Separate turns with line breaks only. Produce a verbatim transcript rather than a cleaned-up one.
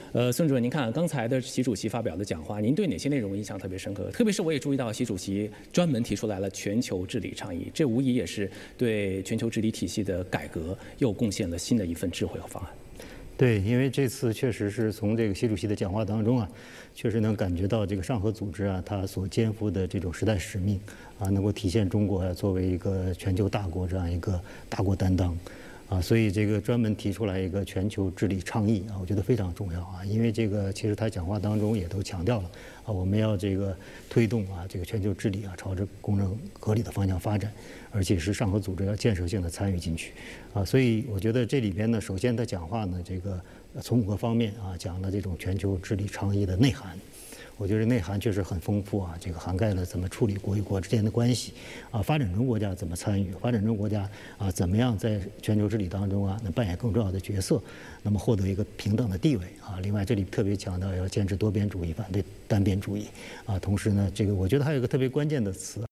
呃，孙主任，您看刚才的习主席发表的讲话，您对哪些内容印象特别深刻？特别是我也注意到，习主席专门提出来了全球治理倡议，这无疑也是对全球治理体系的改革又贡献了新的一份智慧和方案。
对，因为这次确实是从这个习主席的讲话当中啊，确实能感觉到这个上合组织啊，它所肩负的这种时代使命啊，能够体现中国啊作为一个全球大国这样一个大国担当。啊，所以这个专门提出来一个全球治理倡议啊，我觉得非常重要啊，因为这个其实他讲话当中也都强调了啊，我们要这个推动啊这个全球治理啊朝着公正合理的方向发展，而且是上合组织要建设性的参与进去啊，所以我觉得这里边呢，首先他讲话呢，这个从五个方面啊讲了这种全球治理倡议的内涵。我觉得内涵确实很丰富啊，这个涵盖了怎么处理国与国之间的关系，啊，发展中国家怎么参与，发展中国家啊怎么样在全球治理当中啊能扮演更重要的角色，那么获得一个平等的地位啊。另外这里特别强调要坚持多边主义，反对单边主义啊。同时呢，这个我觉得还有一个特别关键的词